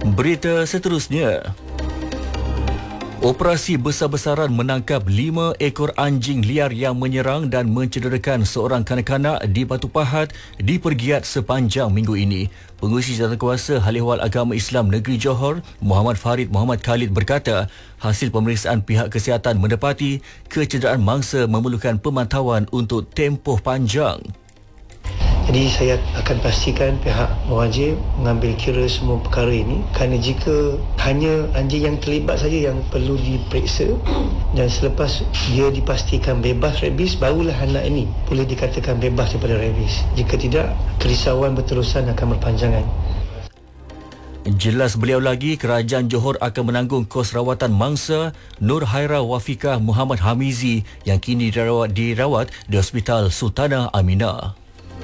Berita seterusnya. Operasi besar-besaran menangkap 5 ekor anjing liar yang menyerang dan mencederakan seorang kanak-kanak di Batu Pahat dipergiat sepanjang minggu ini. Pengurusi Jawatankuasa Hal Ehwal Agama Islam Negeri Johor, Muhammad Farid Muhammad Khalid berkata, hasil pemeriksaan pihak kesihatan mendapati kecederaan mangsa memerlukan pemantauan untuk tempoh panjang. Jadi saya akan pastikan pihak berwajib mengambil kira semua perkara ini, kerana jika hanya anjing yang terlibat saja yang perlu diperiksa dan selepas dia dipastikan bebas rabies, barulah anak ini boleh dikatakan bebas daripada rabies. Jika tidak, kerisauan berterusan akan berpanjangan. Jelas beliau lagi, Kerajaan Johor akan menanggung kos rawatan mangsa Nur Haira Wafikah Muhammad Hamizi yang kini dirawat di Hospital Sultanah Aminah.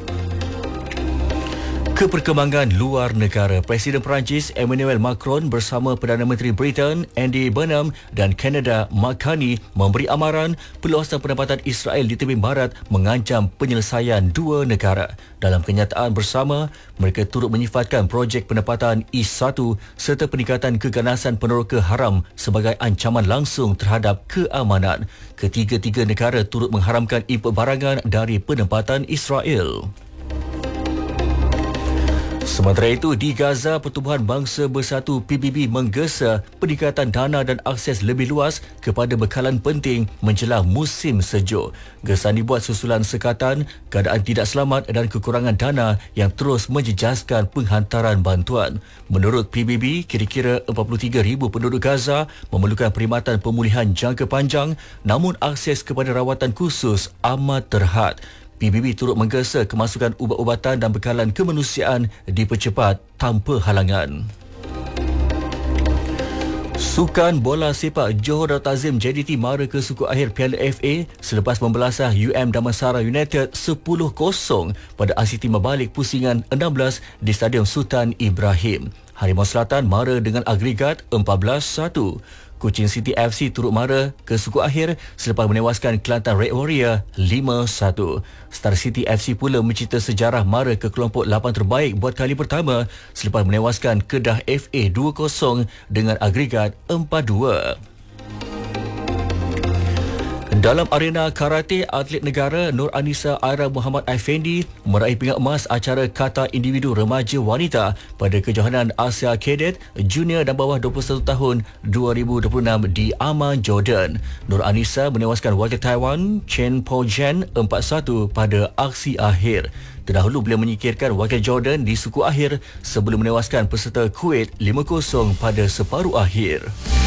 Keperkembangan luar negara. Presiden Perancis Emmanuel Macron bersama Perdana Menteri Britain Andy Burnham dan Kanada Mark Carney memberi amaran perluasan penempatan Israel di tepi barat mengancam penyelesaian dua negara. Dalam kenyataan bersama, mereka turut menyifatkan projek penempatan East 1 serta peningkatan keganasan peneroka haram sebagai ancaman langsung terhadap keamanan. Ketiga-tiga negara turut mengharamkan import barangan dari penempatan Israel. Sementara itu, di Gaza, Pertubuhan Bangsa Bersatu PBB menggesa peningkatan dana dan akses lebih luas kepada bekalan penting menjelang musim sejuk. Gesaan dibuat susulan sekatan, keadaan tidak selamat dan kekurangan dana yang terus menjejaskan penghantaran bantuan. Menurut PBB, kira-kira 43,000 penduduk Gaza memerlukan perkhidmatan pemulihan jangka panjang, namun akses kepada rawatan khusus amat terhad. PBB turut menggesa kemasukan ubat-ubatan dan bekalan kemanusiaan dipercepat tanpa halangan. Sukan bola sepak Johor Darul Ta'zim JDT mara ke suku akhir Piala FA selepas membelasah Damansara United 10-0 pada aksi timah balik pusingan 16 di Stadium Sultan Ibrahim. Harimau Selatan mara dengan agregat 14-1. Kuching City FC turut mara ke suku akhir selepas menewaskan Kelantan Red Warrior 5-1. Star City FC pula mencipta sejarah mara ke kelompok 8 terbaik buat kali pertama selepas menewaskan Kedah FA 2-0 dengan agregat 4-2. Dalam arena karate, atlet negara Nur Anisa Aira Muhammad Effendi meraih pingat emas acara kata individu remaja wanita pada kejohanan Asia Cadet Junior dan bawah 21 tahun 2026 di Amman, Jordan. Nur Anisa menewaskan wakil Taiwan Chen Po Jen 4-1 pada aksi akhir. Terdahulu beliau menyingkirkan wakil Jordan di suku akhir sebelum menewaskan peserta Kuwait 5-0 pada separuh akhir.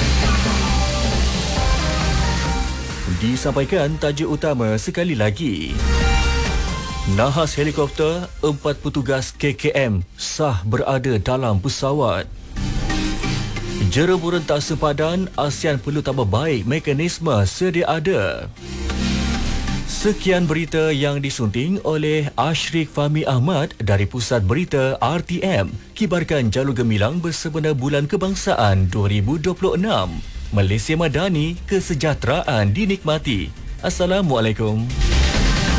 Disampaikan tajuk utama sekali lagi. Nahas helikopter, 4 petugas KKM sah berada dalam pesawat. Jera rentak sempadan, ASEAN perlu tambah baik mekanisme sedia ada. Sekian berita yang disunting oleh Ashrik Fahmi Ahmad dari Pusat Berita RTM. Kibarkan jalur gemilang bersempena Bulan Kebangsaan 2026. Malaysia Madani, kesejahteraan dinikmati. Assalamualaikum.